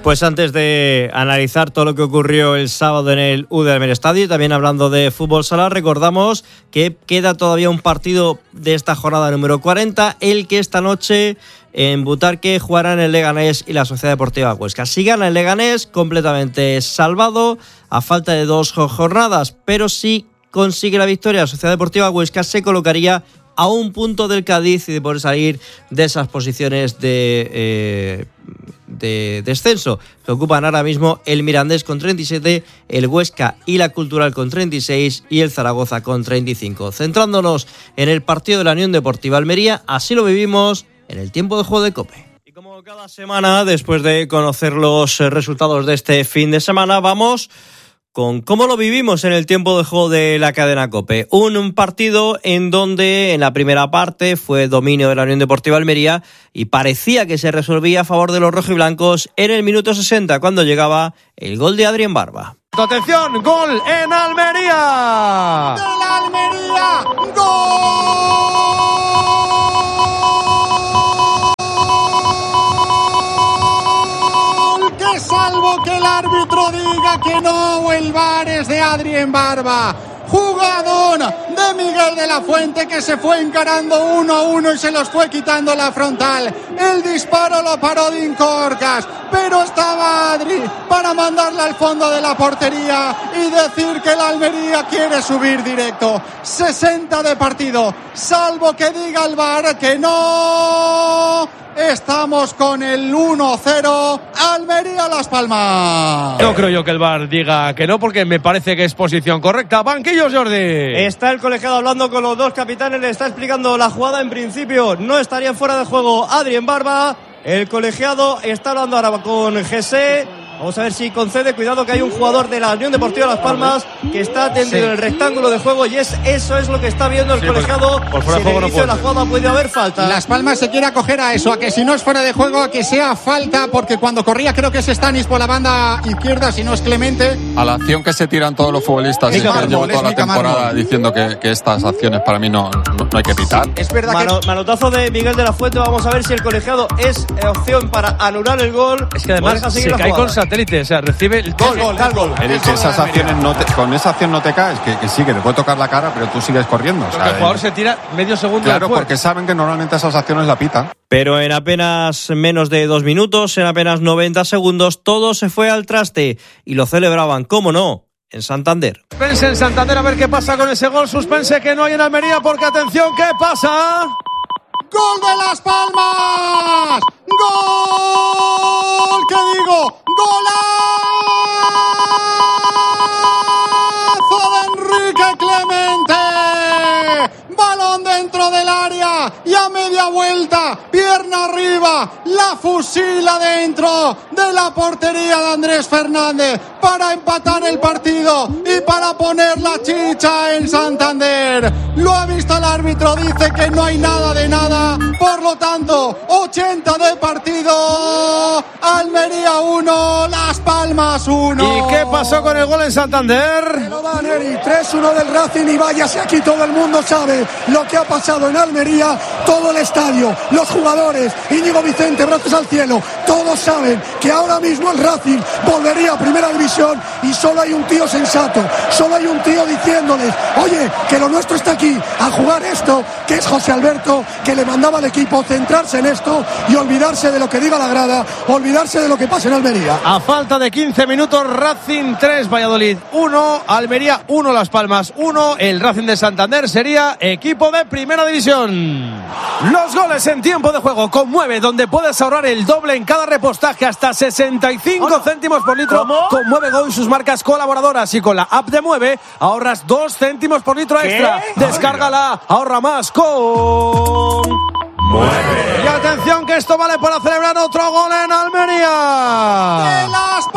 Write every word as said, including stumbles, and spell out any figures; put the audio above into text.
Pues antes de analizar todo lo que ocurrió el sábado en el U de Almería Estadio y también hablando de fútbol sala, recordamos que queda todavía un partido de esta jornada número cuarenta, el que esta noche en Butarque jugarán el Leganés y la Sociedad Deportiva Huesca. Si gana el Leganés, completamente salvado, a falta de dos jornadas, pero si consigue la victoria la Sociedad Deportiva Huesca, se colocaría a un punto del Cádiz y de poder salir de esas posiciones de, eh, de descenso que ocupan ahora mismo el Mirandés con treinta y siete, el Huesca y la Cultural con treinta y seis y el Zaragoza con treinta y cinco. Centrándonos en el partido de la Unión Deportiva Almería, así lo vivimos en el tiempo de juego de COPE. Y como cada semana, después de conocer los resultados de este fin de semana, vamos con cómo lo vivimos en el tiempo de juego de la cadena COPE. Un, un partido en donde en la primera parte fue dominio de la Unión Deportiva Almería y parecía que se resolvía a favor de los rojiblancos en el minuto sesenta, cuando llegaba el gol de Adrián Barba. Atención, gol en Almería. ¡Del Almería! ¡Gol! Que salvo que el árbitro diga que no, el V A R es de Adrián Barba. Jugadón de Miguel de la Fuente, que se fue encarando uno a uno y se los fue quitando la frontal. El disparo lo paró Dean Corcas, pero estaba Adri para mandarla al fondo de la portería y decir que el Almería quiere subir directo. sesenta de partido, salvo que diga el V A R que no. Estamos con el uno cero, Almería Las Palmas. No creo yo que el V A R diga que no, porque me parece que es posición correcta. Banquillos, Jordi. Está el colegiado hablando con los dos capitanes, le está explicando la jugada. En principio no estaría fuera de juego Adrián Barba. El colegiado está hablando ahora con Jesse. Vamos a ver si concede. Cuidado, que hay un jugador de la Unión Deportiva Las Palmas que está dentro sí. del rectángulo de juego, y es eso es lo que está viendo el sí, colegiado. Por, por fuera si de juego en el inicio no de la jugada puede haber falta. Las Palmas se quiere acoger a eso, a que si no es fuera de juego, a que sea falta, porque cuando corría creo que es Stanis por la banda izquierda, si no es Clemente. A la acción que se tiran todos los futbolistas y que llevo toda la temporada Mármol. diciendo que, que estas acciones para mí no, no, no hay que pitar. Es verdad Mano, que... Manotazo de Miguel de la Fuente. Vamos a ver si el colegiado es opción para anular el gol. Es que además se cae con satélite, o sea, recibe el gol, gol, gol, gol. El que esas acciones no te, con esa acción no te caes, que, que sí, que te puede tocar la cara, pero tú sigues corriendo. Porque o sea, el jugador eh, se tira medio segundo Claro, después. porque saben que normalmente esas acciones la pitan. Pero en apenas menos de dos minutos, en apenas noventa segundos, todo se fue al traste y lo celebraban, cómo no, en Santander. Suspense en Santander, a ver qué pasa con ese gol. Suspense que no hay en Almería, porque atención, ¿qué pasa? ¡Gol de Las Palmas! ¡Gol! ¿Qué digo? ¡Golazo de Enrique Clemente! Balón dentro del área y a media vuelta, pierna arriba, la fusila dentro de la portería de Andrés Fernández para empatar el partido y para poner la chicha en Santander. Lo ha visto el árbitro, dice que no hay nada de nada, por lo tanto, ochenta de partido, Almería uno, Las Palmas uno. ¿Y qué pasó con el gol en Santander? Me lo dan, Eri, tres uno del Racing, y váyase, aquí todo el mundo sabe lo que ha pasado en Almería, todo el estadio, los jugadores, Íñigo Vicente, brazos al cielo, todos saben que ahora mismo el Racing volvería a primera división y solo hay un tío sensato, solo hay un tío diciéndoles, oye, que lo nuestro está aquí, a jugar esto, que es José Alberto, que le mandaba al equipo centrarse en esto y olvidarse de lo que diga la grada, olvidarse de lo que pasa en Almería. A falta de quince minutos, Racing tres, Valladolid uno, Almería uno, Las Palmas uno, el Racing de Santander sería equipo de primera división. Los goles en tiempo de juego con Mueve, donde puedes ahorrar el doble en cada repostaje, hasta sesenta y cinco oh, céntimos por litro. ¿Cómo? Con Mueve Go y sus marcas colaboradoras, y con la app de Mueve ahorras dos céntimos por litro extra. ¿Qué? Descárgala, ahorra más con Mueve. Y atención, que esto vale para celebrar otro gol en Almería. ¡De Las